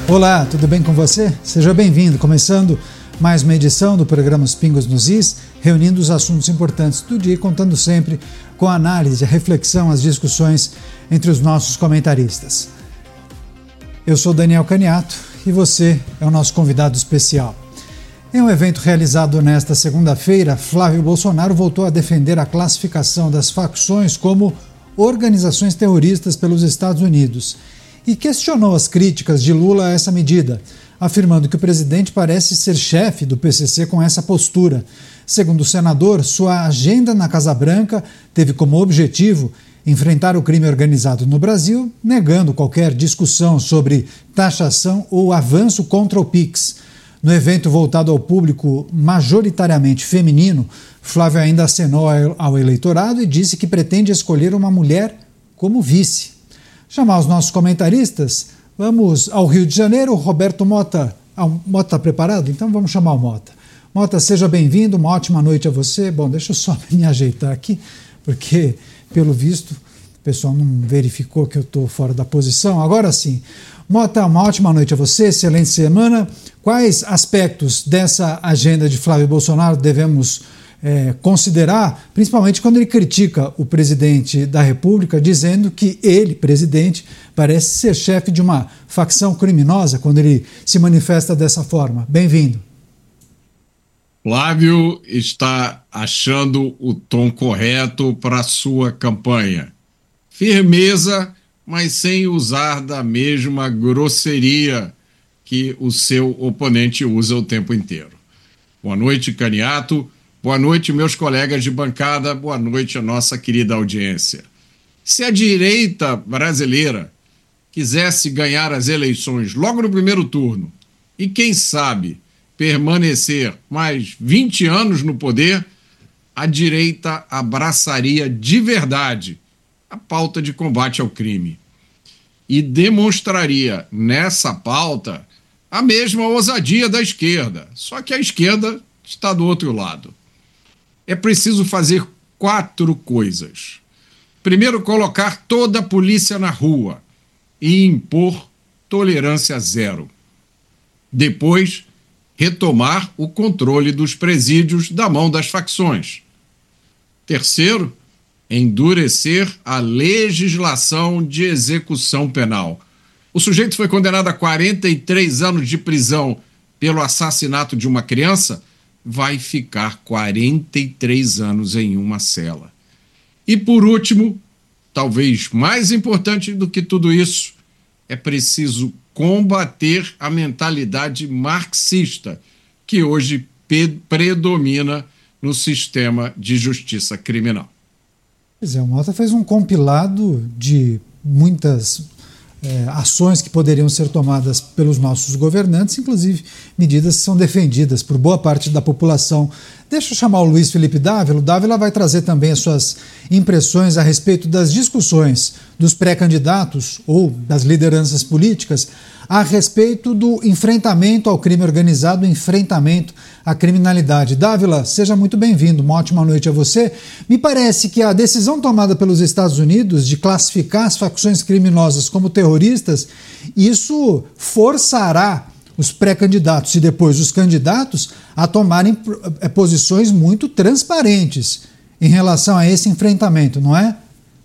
Olá, tudo bem com você? Seja bem-vindo, começando mais uma edição do programa Os Pingos nos Is, reunindo os assuntos importantes do dia e contando sempre com a análise, a reflexão, as discussões entre os nossos comentaristas. Eu sou Daniel Caniato e você é o nosso convidado especial. Em um evento realizado nesta segunda-feira, Flávio Bolsonaro voltou a defender a classificação das facções como organizações terroristas pelos Estados Unidos e questionou as críticas de Lula a essa medida, afirmando que o presidente parece ser chefe do PCC com essa postura. Segundo o senador, sua agenda na Casa Branca teve como objetivo enfrentar o crime organizado no Brasil, negando qualquer discussão sobre taxação ou avanço contra o PIX. No evento voltado ao público majoritariamente feminino, Flávio ainda acenou ao eleitorado e disse que pretende escolher uma mulher como vice. Chamar os nossos comentaristas, vamos ao Rio de Janeiro, Roberto Mota. O Mota está preparado? Então vamos chamar o Mota. Mota, seja bem-vindo, uma ótima noite a você. Bom, deixa eu só me ajeitar aqui, porque, pelo visto, o pessoal não verificou que eu estou fora da posição. Agora sim. Mota, uma ótima noite a você, excelente semana. Quais aspectos dessa agenda de Flávio Bolsonaro devemos considerar, principalmente quando ele critica o presidente da República, dizendo que ele, presidente, parece ser chefe de uma facção criminosa quando ele se manifesta dessa forma? Bem-vindo. Flávio está achando o tom correto para a sua campanha. Firmeza, mas sem usar da mesma grosseria que o seu oponente usa o tempo inteiro. Boa noite, Caniato. Boa noite, meus colegas de bancada. Boa noite, a nossa querida audiência. Se a direita brasileira quisesse ganhar as eleições logo no primeiro turno e, quem sabe, permanecer mais 20 anos no poder, a direita abraçaria de verdade a pauta de combate ao crime e demonstraria nessa pauta a mesma ousadia da esquerda, só que a esquerda está do outro lado. É preciso fazer 4 coisas. Primeiro, colocar toda a polícia na rua e impor tolerância zero. Depois, retomar o controle dos presídios da mão das facções. Terceiro, endurecer a legislação de execução penal. O sujeito foi condenado a 43 anos de prisão pelo assassinato de uma criança, vai ficar 43 anos em uma cela. E por último, talvez mais importante do que tudo isso, é preciso combater a mentalidade marxista que hoje predomina no sistema de justiça criminal. Pois é, o Mota fez um compilado de muitas ações que poderiam ser tomadas pelos nossos governantes, inclusive medidas que são defendidas por boa parte da população. Deixa eu chamar o Luiz Felipe Dávila. O Dávila vai trazer também as suas impressões a respeito das discussões dos pré-candidatos ou das lideranças políticas a respeito do enfrentamento ao crime organizado, enfrentamento à criminalidade. Dávila, seja muito bem-vindo, uma ótima noite a você. Me parece que a decisão tomada pelos Estados Unidos de classificar as facções criminosas como terroristas, isso forçará os pré-candidatos e depois os candidatos a tomarem posições muito transparentes em relação a esse enfrentamento, não é?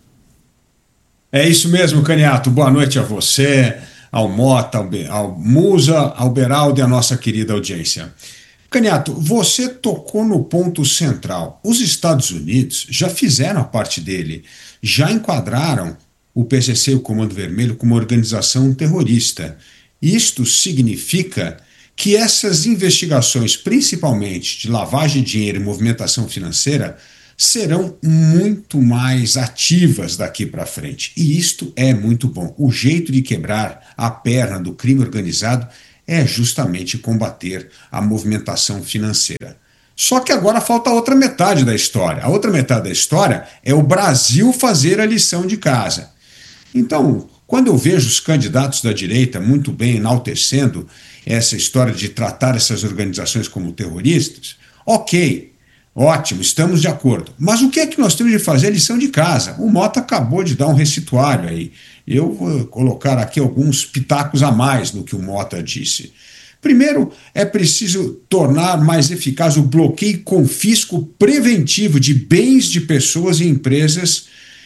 É isso mesmo, Caniato. Boa noite a você, ao Mota, ao Musa, ao Beraldo e à nossa querida audiência. Caniato, você tocou no ponto central. Os Estados Unidos já fizeram a parte dele, já enquadraram o PCC e o Comando Vermelho como organização terrorista. Isto significa que essas investigações, principalmente de lavagem de dinheiro e movimentação financeira, serão muito mais ativas daqui para frente. E isto é muito bom. O jeito de quebrar a perna do crime organizado é justamente combater a movimentação financeira. Só que agora falta a outra metade da história. A outra metade da história é o Brasil fazer a lição de casa. Então, quando eu vejo os candidatos da direita muito bem enaltecendo essa história de tratar essas organizações como terroristas, ok, ótimo, estamos de acordo. Mas o que é que nós temos de fazer? A lição de casa. O Mota acabou de dar um receituário aí Eu vou colocar aqui alguns pitacos a mais no que o Mota disse. Primeiro, é preciso tornar mais eficaz o bloqueio e confisco preventivo de bens de pessoas e empresas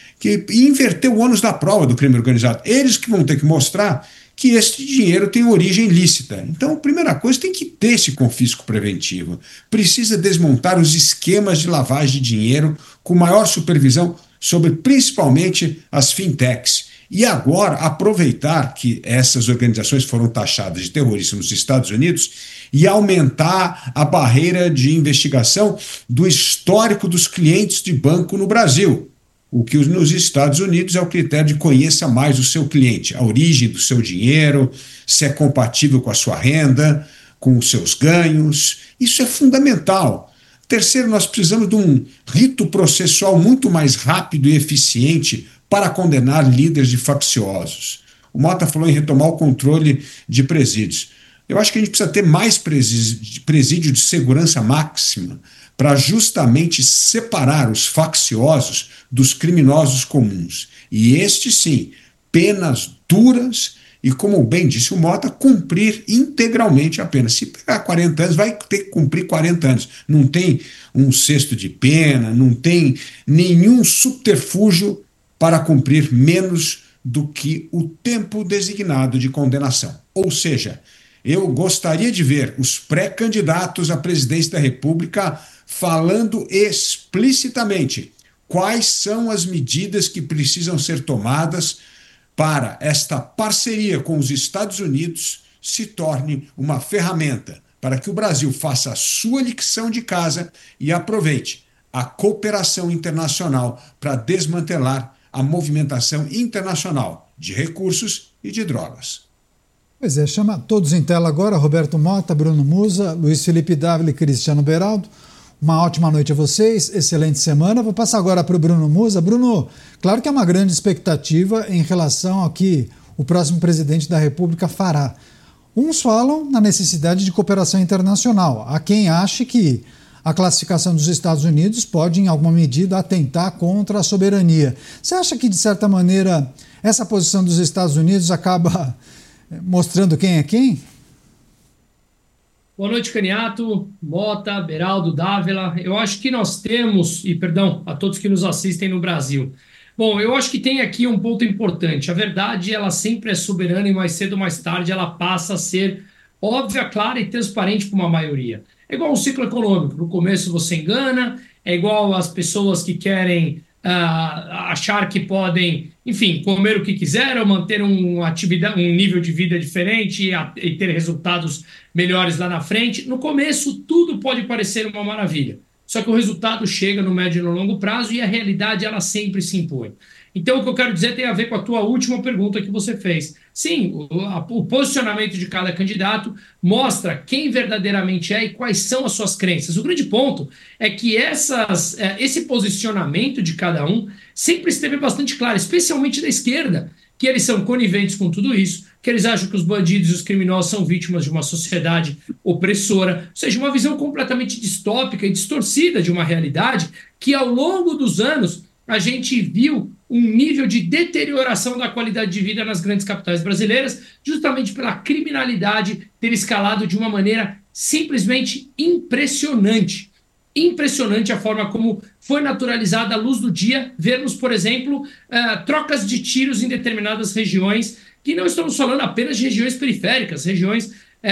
e inverter o ônus da prova do crime organizado. Eles que vão ter que mostrar que esse dinheiro tem origem lícita. Então, a primeira coisa, tem que ter esse confisco preventivo. Precisa desmontar os esquemas de lavagem de dinheiro com maior supervisão sobre principalmente as fintechs. E agora, aproveitar que essas organizações foram taxadas de terrorismo nos Estados Unidos e aumentar a barreira de investigação do histórico dos clientes de banco no Brasil. O que nos Estados Unidos é o critério de conheça mais o seu cliente, a origem do seu dinheiro, se é compatível com a sua renda, com os seus ganhos. Isso é fundamental. Terceiro, nós precisamos de um rito processual muito mais rápido e eficiente para condenar líderes de facciosos. O Mota falou em retomar o controle de presídios. Eu acho que a gente precisa ter mais presídio de segurança máxima para justamente separar os facciosos dos criminosos comuns. E estes, sim, penas duras e, como bem disse o Mota, cumprir integralmente a pena. Se pegar 40 anos, vai ter que cumprir 40 anos. Não tem um cesto de pena, não tem nenhum subterfúgio para cumprir menos do que o tempo designado de condenação. Ou seja, eu gostaria de ver os pré-candidatos à presidência da República falando explicitamente quais são as medidas que precisam ser tomadas para esta parceria com os Estados Unidos se torne uma ferramenta para que o Brasil faça a sua lição de casa e aproveite a cooperação internacional para desmantelar a movimentação internacional de recursos e de drogas. Pois é, chama todos em tela agora, Roberto Mota, Bruno Musa, Luiz Felipe Dávila e Cristiano Beraldo. Uma ótima noite a vocês, excelente semana. Vou passar agora para o Bruno Musa. Bruno, claro que é uma grande expectativa em relação ao que o próximo presidente da República fará. Uns falam na necessidade de cooperação internacional. Há quem ache que a classificação dos Estados Unidos pode, em alguma medida, atentar contra a soberania. Você acha que, de certa maneira, essa posição dos Estados Unidos acaba mostrando quem é quem? Boa noite, Caniato, Mota, Beraldo, Dávila. Eu acho que nós temos, e perdão a todos que nos assistem no Brasil. Bom, eu acho que tem aqui um ponto importante. A verdade, ela sempre é soberana e mais cedo ou mais tarde ela passa a ser óbvia, clara e transparente para uma maioria. É igual um ciclo econômico. No começo você engana, é igual as pessoas que querem achar que podem, enfim, comer o que quiser, manter uma atividade, um nível de vida diferente e ter resultados melhores lá na frente. No começo, tudo pode parecer uma maravilha. Só que o resultado chega no médio e no longo prazo e a realidade, ela sempre se impõe. Então, o que eu quero dizer tem a ver com a tua última pergunta que você fez. Sim, o posicionamento de cada candidato mostra quem verdadeiramente é e quais são as suas crenças. O grande ponto é que esse posicionamento de cada um sempre esteve bastante claro, especialmente da esquerda, que eles são coniventes com tudo isso, que eles acham que os bandidos e os criminosos são vítimas de uma sociedade opressora, ou seja, uma visão completamente distópica e distorcida de uma realidade que, ao longo dos anos, a gente viu um nível de deterioração da qualidade de vida nas grandes capitais brasileiras, justamente pela criminalidade ter escalado de uma maneira simplesmente impressionante. Impressionante a forma como foi naturalizada à luz do dia vermos, por exemplo, trocas de tiros em determinadas regiões, que não estamos falando apenas de regiões periféricas, regiões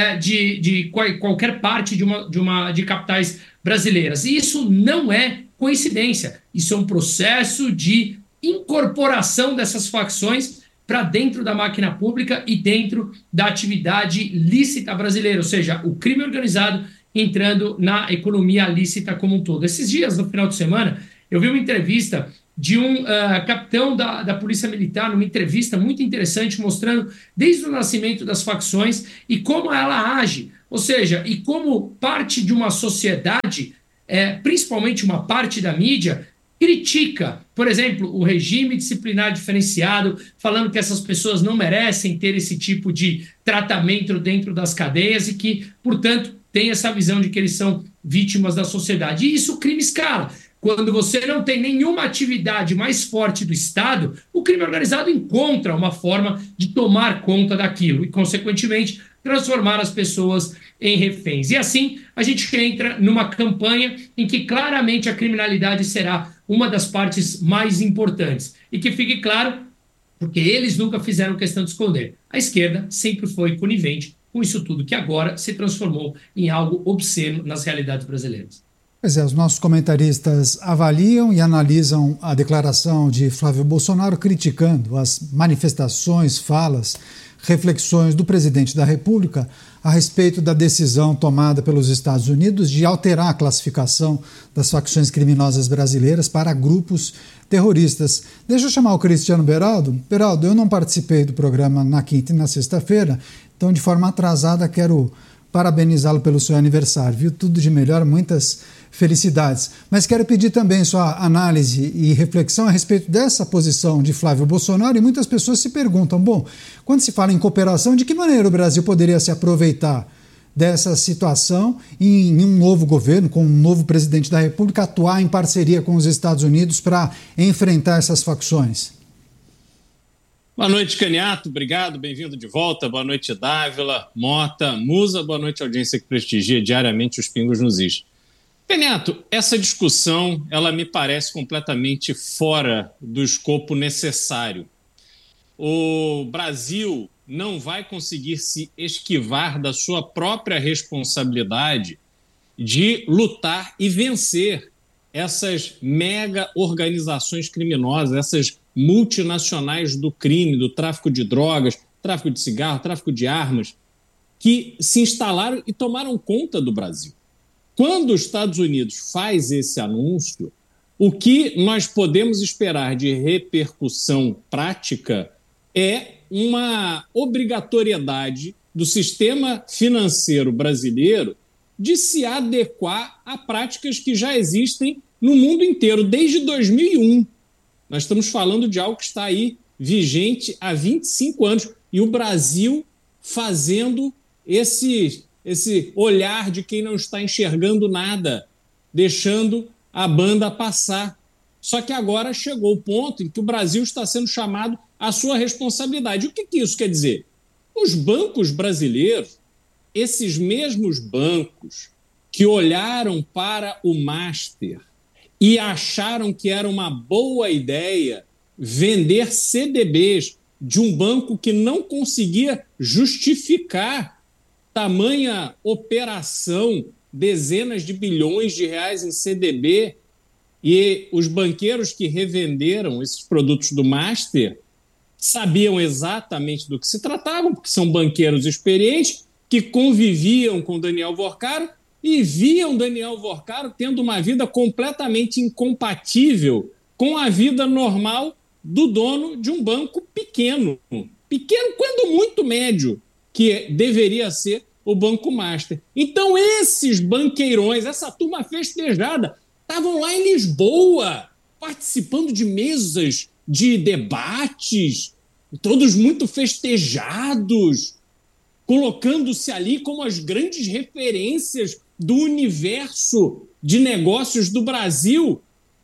de qualquer parte de capitais brasileiras. E isso não é coincidência, isso é um processo de incorporação dessas facções para dentro da máquina pública e dentro da atividade lícita brasileira, ou seja, o crime organizado entrando na economia lícita como um todo. Esses dias, no final de semana, eu vi uma entrevista de um capitão da Polícia Militar, numa entrevista muito interessante, mostrando desde o nascimento das facções e como ela age, ou seja, e como parte de uma sociedade, principalmente uma parte da mídia, critica, por exemplo, o regime disciplinar diferenciado, falando que essas pessoas não merecem ter esse tipo de tratamento dentro das cadeias e que, portanto, tem essa visão de que eles são vítimas da sociedade. E isso o crime escala. quando você não tem nenhuma atividade mais forte do Estado, o crime organizado encontra uma forma de tomar conta daquilo e, consequentemente, transformar as pessoas em reféns. E assim, a gente entra numa campanha em que claramente a criminalidade será uma das partes mais importantes. E que fique claro, porque eles nunca fizeram questão de esconder. A esquerda sempre foi conivente com isso tudo, que agora se transformou em algo obsceno nas realidades brasileiras. Pois é, os nossos comentaristas avaliam e analisam a declaração de Flávio Bolsonaro criticando as manifestações, falas, reflexões do presidente da República a respeito da decisão tomada pelos Estados Unidos de alterar a classificação das facções criminosas brasileiras para grupos terroristas. Deixa eu chamar o Cristiano Beraldo. Beraldo, eu não participei do programa na quinta e na sexta-feira, então de forma atrasada quero parabenizá-lo pelo seu aniversário, viu? Tudo de melhor, muitas felicidades. Mas quero pedir também sua análise e reflexão a respeito dessa posição de Flávio Bolsonaro, e muitas pessoas se perguntam, bom, quando se fala em cooperação, de que maneira o Brasil poderia se aproveitar dessa situação e em um novo governo, com um novo presidente da República, atuar em parceria com os Estados Unidos para enfrentar essas facções? Boa noite, Caniato. Obrigado, bem-vindo de volta. Boa noite, Dávila, Mota, Musa. Boa noite, audiência que prestigia diariamente os Pingos nos Is. Caniato, essa discussão ela me parece completamente fora do escopo necessário. O Brasil não vai conseguir se esquivar da sua própria responsabilidade de lutar e vencer essas mega organizações criminosas, essas multinacionais do crime, do tráfico de drogas, tráfico de cigarro, tráfico de armas, que se instalaram e tomaram conta do Brasil. Quando os Estados Unidos faz esse anúncio, o que nós podemos esperar de repercussão prática é uma obrigatoriedade do sistema financeiro brasileiro de se adequar a práticas que já existem no mundo inteiro, desde 2001. Nós estamos falando de algo que está aí vigente há 25 anos. E o Brasil fazendo esse olhar de quem não está enxergando nada, deixando a banda passar. Só que agora chegou o ponto em que o Brasil está sendo chamado à sua responsabilidade. O que isso quer dizer? Os bancos brasileiros, esses mesmos bancos que olharam para o Master e acharam que era uma boa ideia vender CDBs de um banco que não conseguia justificar tamanha operação, dezenas de bilhões de reais em CDB, e os banqueiros que revenderam esses produtos do Master sabiam exatamente do que se tratavam, porque são banqueiros experientes que conviviam com Daniel Vorcaro e viam Daniel Vorcaro tendo uma vida completamente incompatível com a vida normal do dono de um banco pequeno. Pequeno, quando muito médio, que deveria ser o Banco Master. Então esses banqueirões, essa turma festejada, estavam lá em Lisboa, participando de mesas de debates, todos muito festejados, colocando-se ali como as grandes referências do universo de negócios do Brasil.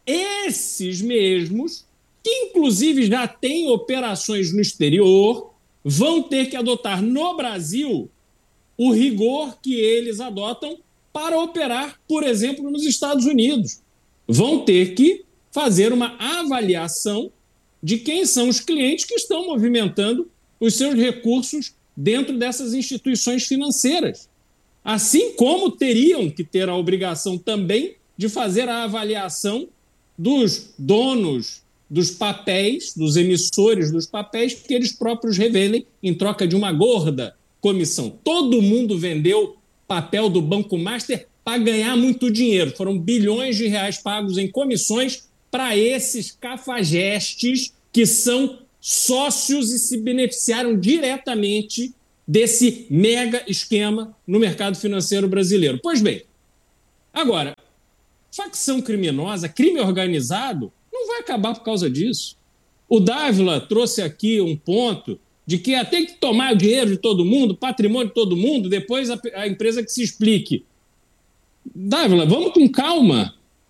Esses mesmos, que inclusive já têm operações no exterior, vão ter que adotar no Brasil o rigor que eles adotam para operar, por exemplo, nos Estados Unidos. Vão ter que fazer uma avaliação de quem são os clientes que estão movimentando os seus recursos dentro dessas instituições financeiras. Assim como teriam que ter a obrigação também de fazer a avaliação dos donos dos papéis, dos emissores dos papéis, que eles próprios revendem em troca de uma gorda comissão. Todo mundo vendeu papel do Banco Master para ganhar muito dinheiro. Foram bilhões de reais pagos em comissões para esses cafajestes que são sócios e se beneficiaram diretamente desse mega esquema no mercado financeiro brasileiro. Pois bem, agora, facção criminosa, crime organizado, não vai acabar por causa disso. O Dávila trouxe aqui um ponto de que tem que tomar o dinheiro de todo mundo, patrimônio de todo mundo, depois a empresa que se explique. Dávila, vamos com calma.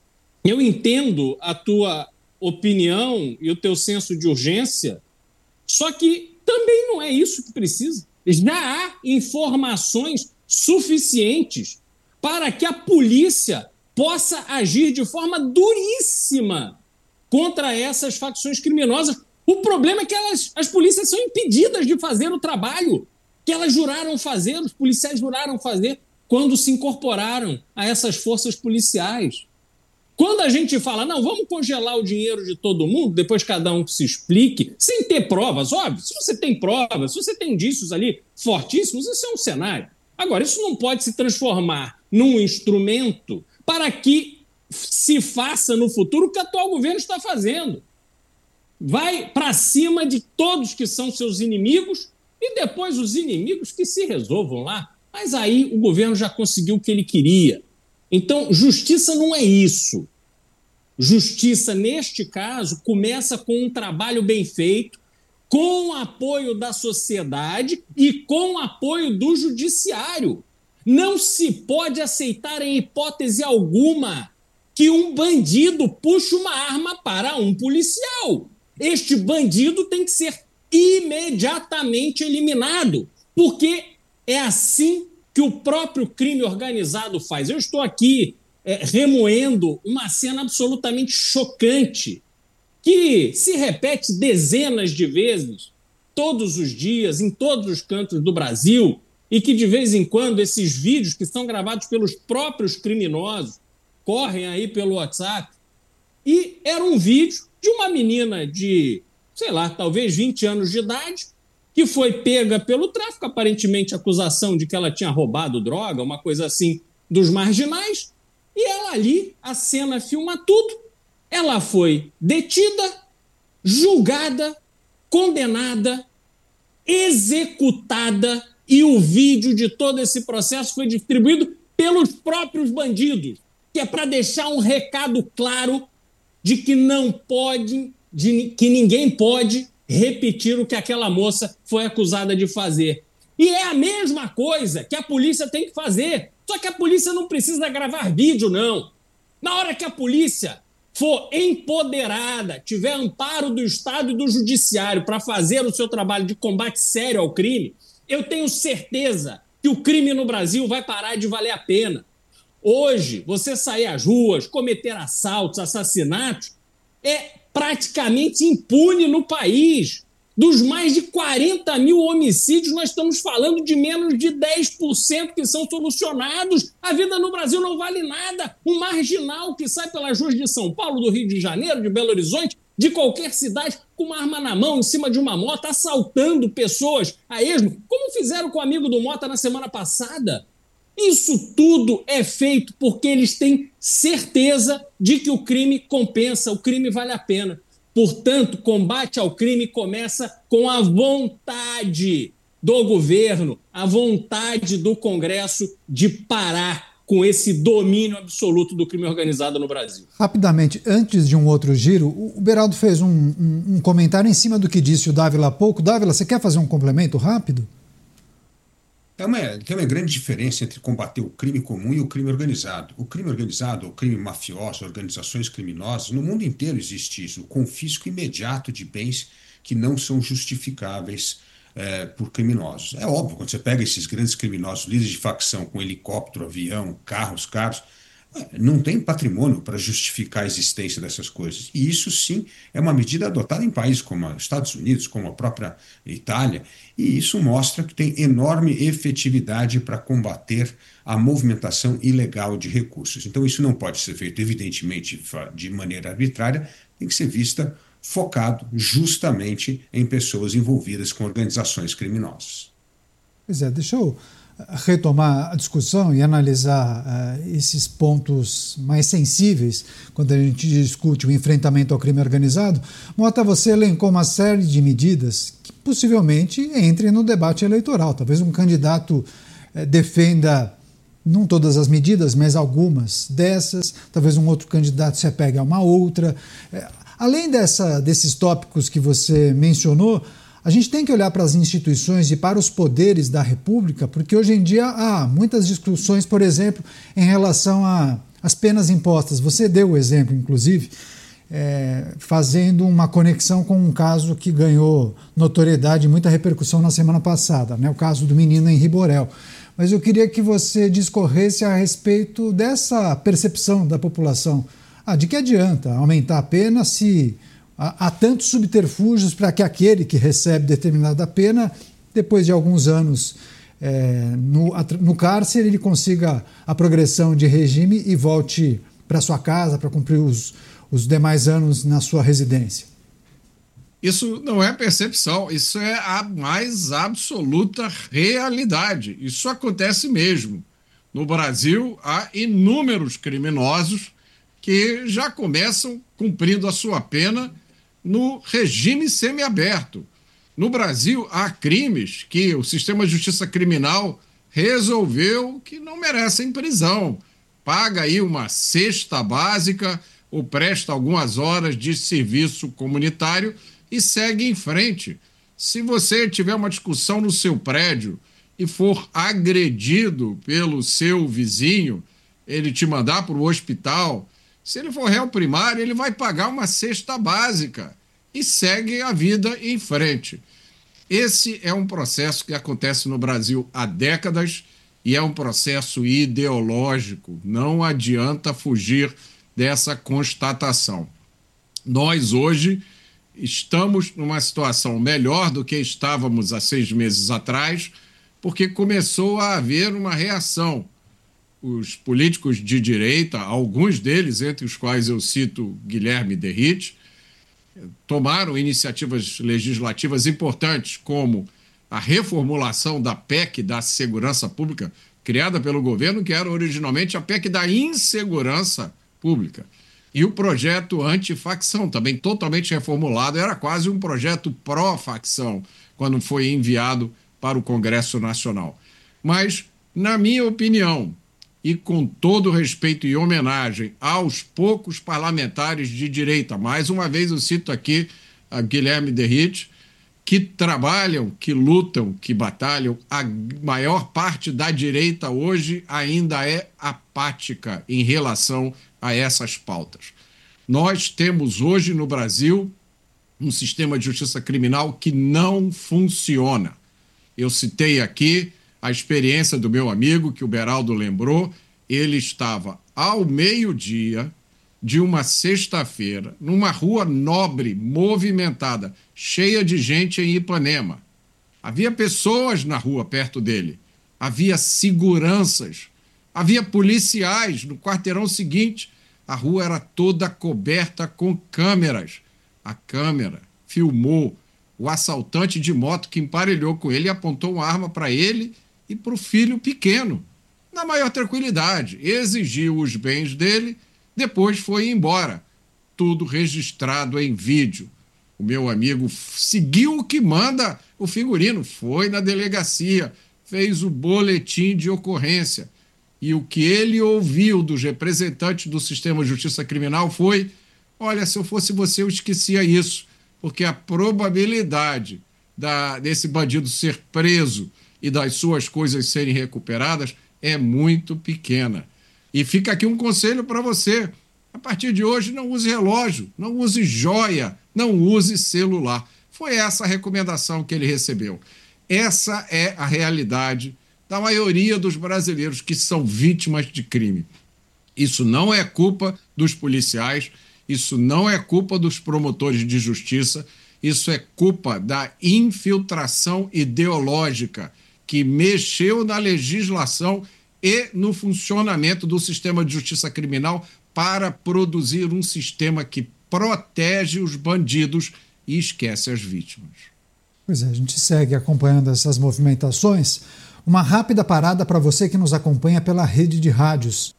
Eu entendo a tua opinião e o teu senso de urgência, só que também não é isso que precisa. Já há informações suficientes para que a polícia possa agir de forma duríssima contra essas facções criminosas. O problema é que as polícias são impedidas de fazer o trabalho que elas juraram fazer, os policiais juraram fazer quando se incorporaram a essas forças policiais. Quando a gente fala, não, vamos congelar o dinheiro de todo mundo, depois cada um se explique, sem ter provas, óbvio, se você tem provas, se você tem indícios ali fortíssimos, isso é um cenário. Agora, isso não pode se transformar num instrumento para que se faça no futuro o que o atual governo está fazendo. Vai para cima de todos que são seus inimigos e depois os inimigos que se resolvam lá. Mas aí o governo já conseguiu o que ele queria. Então, justiça não é isso. Justiça, neste caso, começa com um trabalho bem feito, com o apoio da sociedade e com o apoio do judiciário. Não se pode aceitar em hipótese alguma que um bandido puxe uma arma para um policial. Este bandido tem que ser imediatamente eliminado, porque é assim que o próprio crime organizado faz. Eu estou aqui remoendo uma cena absolutamente chocante, que se repete dezenas de vezes, todos os dias, em todos os cantos do Brasil, e que de vez em quando esses vídeos que são gravados pelos próprios criminosos correm aí pelo WhatsApp. E era um vídeo de uma menina de, sei lá, talvez 20 anos de idade, que foi pega pelo tráfico, aparentemente acusação de que ela tinha roubado droga, uma coisa assim, dos marginais, e ela ali, a cena filma tudo, ela foi detida, julgada, condenada, executada, e o vídeo de todo esse processo foi distribuído pelos próprios bandidos, que é para deixar um recado claro de que não pode, que ninguém pode repetir o que aquela moça foi acusada de fazer. E é a mesma coisa que a polícia tem que fazer. Só que a polícia não precisa gravar vídeo, não. Na hora que a polícia for empoderada, tiver amparo do Estado e do Judiciário para fazer o seu trabalho de combate sério ao crime, eu tenho certeza que o crime no Brasil vai parar de valer a pena. Hoje, você sair às ruas, cometer assaltos, assassinatos, é praticamente impune no país. Dos mais de 40 mil homicídios, nós estamos falando de menos de 10% que são solucionados. A vida no Brasil não vale nada. Um marginal que sai pelas ruas de São Paulo, do Rio de Janeiro, de Belo Horizonte, de qualquer cidade, com uma arma na mão, em cima de uma moto, assaltando pessoas a esmo, como fizeram com o amigo do Mota na semana passada. Isso tudo é feito porque eles têm certeza de que o crime compensa, o crime vale a pena. Portanto, combate ao crime começa com a vontade do governo, a vontade do Congresso de parar com esse domínio absoluto do crime organizado no Brasil. Rapidamente, antes de um outro giro, o Beraldo fez um comentário em cima do que disse o Dávila há pouco. Dávila, você quer fazer um complemento rápido? Tem uma grande diferença entre combater o crime comum e o crime organizado. O crime organizado, o crime mafioso, organizações criminosas, no mundo inteiro existe isso, o confisco imediato de bens que não são justificáveis por criminosos. É óbvio, quando você pega esses grandes criminosos, líderes de facção com helicóptero, avião, carros, não tem patrimônio para justificar a existência dessas coisas. E isso, sim, é uma medida adotada em países como os Estados Unidos, como a própria Itália, e isso mostra que tem enorme efetividade para combater a movimentação ilegal de recursos. Então, isso não pode ser feito, evidentemente, de maneira arbitrária, tem que ser vista focado justamente em pessoas envolvidas com organizações criminosas. Pois é, deixa eu retomar a discussão e analisar esses pontos mais sensíveis quando a gente discute o enfrentamento ao crime organizado. Mota, você elencou uma série de medidas que possivelmente entrem no debate eleitoral. Talvez um candidato defenda não todas as medidas, mas algumas dessas. Talvez um outro candidato se apegue a uma outra. Além desses tópicos que você mencionou, a gente tem que olhar para as instituições e para os poderes da República, porque hoje em dia há muitas discussões, por exemplo, em relação a as penas impostas. Você deu o exemplo, inclusive, fazendo uma conexão com um caso que ganhou notoriedade e muita repercussão na semana passada, né? O caso do menino Henri Borel. Mas eu queria que você discorresse a respeito dessa percepção da população. De que adianta aumentar a pena se há tantos subterfúgios para que aquele que recebe determinada pena, depois de alguns anos no cárcere, ele consiga a progressão de regime e volte para sua casa para cumprir os demais anos na sua residência? Isso não é percepção, isso é a mais absoluta realidade. Isso acontece mesmo. No Brasil, há inúmeros criminosos que já começam cumprindo a sua pena no regime semiaberto. No Brasil, há crimes que o sistema de justiça criminal resolveu que não merecem prisão. Paga aí uma cesta básica ou presta algumas horas de serviço comunitário e segue em frente. Se você tiver uma discussão no seu prédio e for agredido pelo seu vizinho, ele te mandar para o hospital, se ele for réu primário, ele vai pagar uma cesta básica e segue a vida em frente. Esse é um processo que acontece no Brasil há décadas e é um processo ideológico. Não adianta fugir dessa constatação. Nós, hoje, estamos numa situação melhor do que estávamos há 6 meses atrás, porque começou a haver uma reação. Os políticos de direita, alguns deles, entre os quais eu cito Guilherme Derrite, tomaram iniciativas legislativas importantes, como a reformulação da PEC da Segurança Pública, criada pelo governo, que era originalmente a PEC da Insegurança Pública. E o projeto antifacção, também totalmente reformulado, era quase um projeto pró-facção, quando foi enviado para o Congresso Nacional. Mas, na minha opinião, e com todo respeito e homenagem aos poucos parlamentares de direita, mais uma vez eu cito aqui a Guilherme Derrite, que trabalham, que lutam, que batalham, a maior parte da direita hoje ainda é apática em relação a essas pautas. Nós temos hoje no Brasil um sistema de justiça criminal que não funciona. Eu citei aqui a experiência do meu amigo, que o Beraldo lembrou. Ele estava ao meio-dia de uma sexta-feira, numa rua nobre, movimentada, cheia de gente em Ipanema. Havia pessoas na rua perto dele, havia seguranças, havia policiais no quarteirão seguinte. A rua era toda coberta com câmeras. A câmera filmou o assaltante de moto que emparelhou com ele e apontou uma arma para ele e para o filho pequeno, na maior tranquilidade. Exigiu os bens dele, depois foi embora. Tudo registrado em vídeo. O meu amigo seguiu o que manda o figurino, foi na delegacia, fez o boletim de ocorrência. E o que ele ouviu dos representantes do sistema de justiça criminal foi: olha, se eu fosse você, eu esquecia isso, porque a probabilidade desse bandido ser preso e das suas coisas serem recuperadas é muito pequena. E fica aqui um conselho para você: a partir de hoje, não use relógio, não use joia, não use celular. Foi essa a recomendação que ele recebeu. Essa é a realidade da maioria dos brasileiros que são vítimas de crime. Isso não é culpa dos policiais, isso não é culpa dos promotores de justiça, isso é culpa da infiltração ideológica que mexeu na legislação e no funcionamento do sistema de justiça criminal para produzir um sistema que protege os bandidos e esquece as vítimas. Pois é, a gente segue acompanhando essas movimentações. Uma rápida parada para você que nos acompanha pela rede de rádios.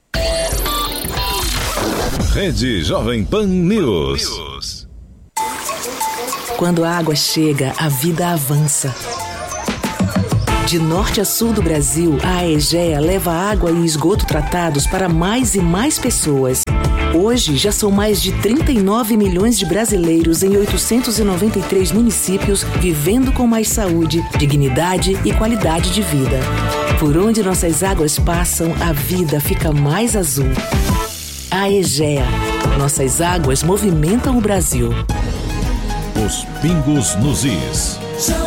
Rede Jovem Pan News. Quando a água chega, a vida avança. De norte a sul do Brasil, a Aegea leva água e esgoto tratados para mais e mais pessoas. Hoje, já são mais de 39 milhões de brasileiros em 893 municípios vivendo com mais saúde, dignidade e qualidade de vida. Por onde nossas águas passam, a vida fica mais azul. Aegea. Nossas águas movimentam o Brasil. Os pingos nos is.